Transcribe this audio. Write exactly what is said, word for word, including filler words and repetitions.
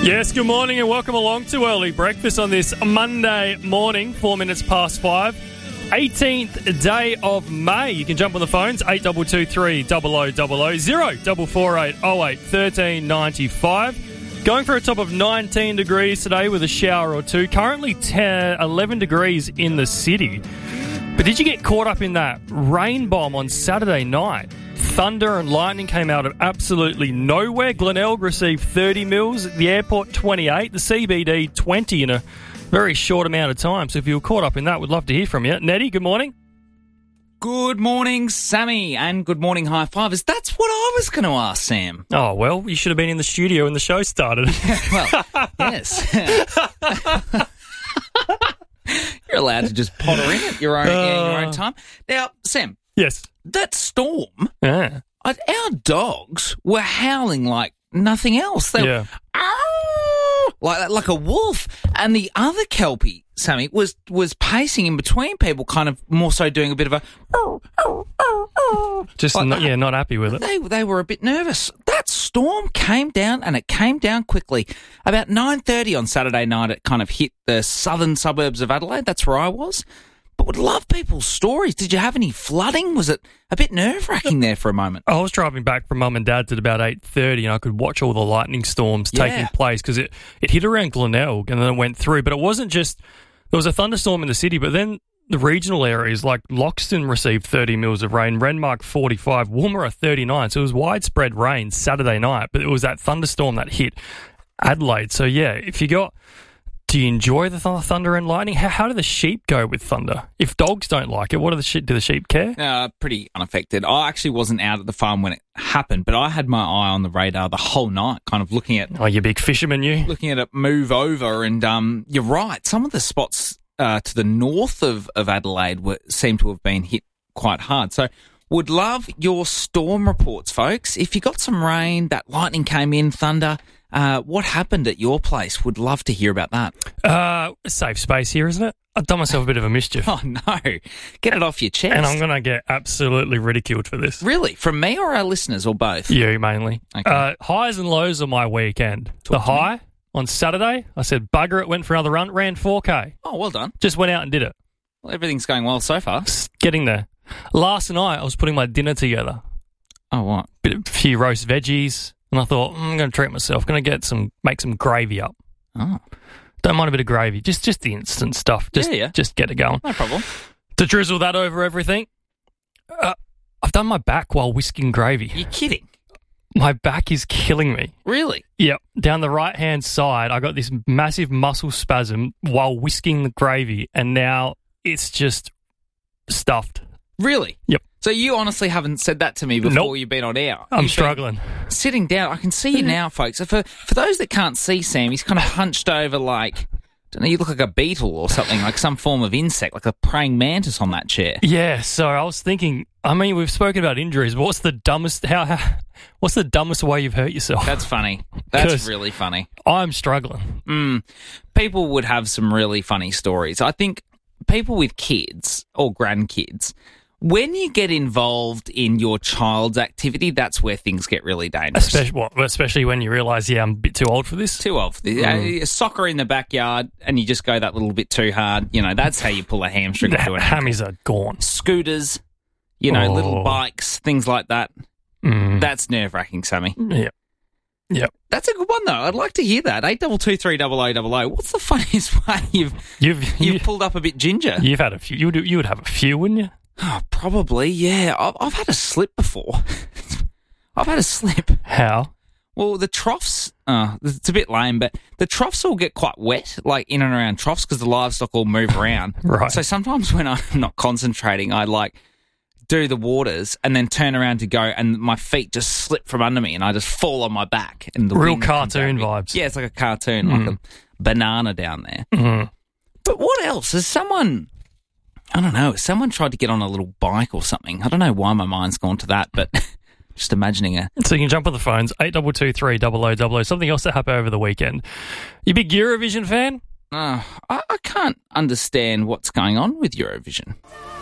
Yes, good morning and welcome along to Early Breakfast on this Monday morning, four minutes past five, eighteenth day of May. You can jump on the phones, eight two two three, zero zero zero zero, zero four four eight, oh eight, one three nine five. Going for a top of nineteen degrees today with a shower or two. Currently ten, eleven degrees in the city. But did you get caught up in that rain bomb on Saturday night? Thunder and lightning came out of absolutely nowhere. Glenelg received thirty mils, the airport twenty-eight, the C B D twenty in a very short amount of time. So if you were caught up in that, we'd love to hear from you. Nettie, good morning. Good morning, Sammy, and good morning, High Fivers. That's what I was going to ask, Sam. Oh, well, you should have been in the studio when the show started. Well, yes. You're allowed to just potter in at your own, uh, in your own time. Now, Sam. Yes. That storm, yeah. our dogs were howling like nothing else. They yeah. were, like like a wolf. And the other Kelpie, Sammy, was was pacing in between people, kind of more so doing a bit of a... Just, like not, yeah, not happy with it. They, they were a bit nervous. That storm came down, and it came down quickly. About nine thirty on Saturday night, it kind of hit the southern suburbs of Adelaide. That's where I was. But would love people's stories. Did you have any flooding? Was it a bit nerve-wracking there for a moment? I was driving back from Mum and Dad's at about eight thirty and I could watch all the lightning storms Yeah. taking place because it, it hit around Glenelg and then it went through. But it wasn't just... There was a thunderstorm in the city, but then the regional areas like Loxton received thirty mils of rain, Renmark forty-five, Woomera thirty-nine. So it was widespread rain Saturday night, but it was that thunderstorm that hit Adelaide. So, yeah, if you got... Do you enjoy the th- thunder and lightning? How, how do the sheep go with thunder? If dogs don't like it, what do the sheep? Do the sheep care? Uh, pretty unaffected. I actually wasn't out at the farm when it happened, but I had my eye on the radar the whole night, kind of looking at... Oh, you big fisherman, you. Looking at it move over, and um, you're right. Some of the spots uh, to the north of, of Adelaide were, seem to have been hit quite hard. So would love your storm reports, folks. If you got some rain, that lightning came in, thunder... Uh, what happened at your place? Would love to hear about that. Uh, safe space here, isn't it? I've done myself a bit of a mischief. Oh, no. Get it off your chest. And I'm going to get absolutely ridiculed for this. Really? From me or our listeners or both? You, mainly. Okay. Uh, highs and lows of my weekend. Talk the to me. high, on Saturday, I said, bugger it, went for another run, ran four K. Oh, well done. Just went out and did it. Well, everything's going well so far. Just getting there. Last night, I was putting my dinner together. Oh, what? Bit, a few roast veggies. And I thought, mm, I'm going to treat myself. Going to get some, make some gravy up. Oh. Don't mind a bit of gravy. Just just the instant stuff. Just, Yeah, yeah. just get it going. No problem. To drizzle that over everything, uh, I've done my back while whisking gravy. You're kidding. My back is killing me. Really? Yep. Down the right-hand side, I got this massive muscle spasm while whisking the gravy, and now it's just stuffed. Really? Yep. So you honestly haven't said that to me before Nope. you've been on air? I'm You've struggling. been sitting down. I can see you now, folks. For for those that can't see Sam, he's kind of hunched over like, I don't know, you look like a beetle or something, like some form of insect, like a praying mantis on that chair. Yeah, so I was thinking, I mean, we've spoken about injuries, but what's the dumbest, how, how what's the dumbest way you've hurt yourself? That's funny. That's 'Cause really funny. I'm struggling. Mm, people would have some really funny stories. I think people with kids or grandkids, when you get involved in your child's activity, that's where things get really dangerous. Especially, well, especially when you realise, yeah, I'm a bit too old for this. Too old. Mm. Uh, soccer in the backyard and you just go that little bit too hard. You know, that's how you pull a hamstring. The into an hammies are gone. Scooters, you know, Oh. little bikes, things like that. Mm. That's nerve-wracking, Sammy. Yep. Yep. That's a good one, though. I'd like to hear that. eight two two three double oh double oh. What's the funniest way you've You've, you've you, pulled up a bit ginger? you've had a few. You would, you would have a few, wouldn't you? Oh, probably, yeah. I've, I've had a slip before. I've had a slip. How? Well, the troughs, uh, it's a bit lame, but the troughs all get quite wet, like in and around troughs, because the livestock all move around. Right. So sometimes when I'm not concentrating, I like do the waters and then turn around to go, and my feet just slip from under me and I just fall on my back. And the Real wind comes at cartoon me. vibes. Yeah, it's like a cartoon, Mm. like a banana down there. Mm. But what else? Has someone... I don't know. Someone tried to get on a little bike or something. I don't know why my mind's gone to that, but just imagining a... So you can jump on the phones, eight two two three double oh double oh. Something else that happened over the weekend. You big Eurovision fan? Uh, I, I can't understand what's going on with Eurovision.